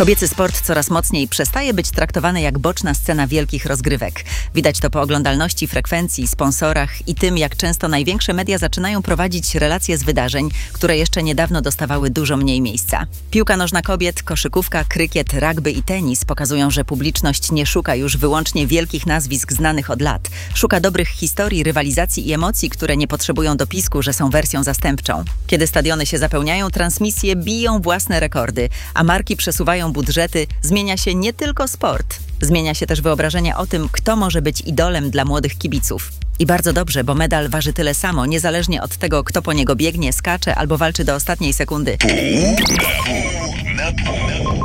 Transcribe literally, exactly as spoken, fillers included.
Kobiecy sport coraz mocniej przestaje być traktowany jak boczna scena wielkich rozgrywek. Widać to po oglądalności, frekwencji, sponsorach i tym, jak często największe media zaczynają prowadzić relacje z wydarzeń, które jeszcze niedawno dostawały dużo mniej miejsca. Piłka nożna kobiet, koszykówka, krykiet, rugby i tenis pokazują, że publiczność nie szuka już wyłącznie wielkich nazwisk znanych od lat. Szuka dobrych historii, rywalizacji i emocji, które nie potrzebują dopisku, że są wersją zastępczą. Kiedy stadiony się zapełniają, transmisje biją własne rekordy, a marki przesuwają budżety, zmienia się nie tylko sport. Zmienia się też wyobrażenie o tym, kto może być idolem dla młodych kibiców. I bardzo dobrze, bo medal waży tyle samo, niezależnie od tego, kto po niego biegnie, skacze albo walczy do ostatniej sekundy. Pół na pół.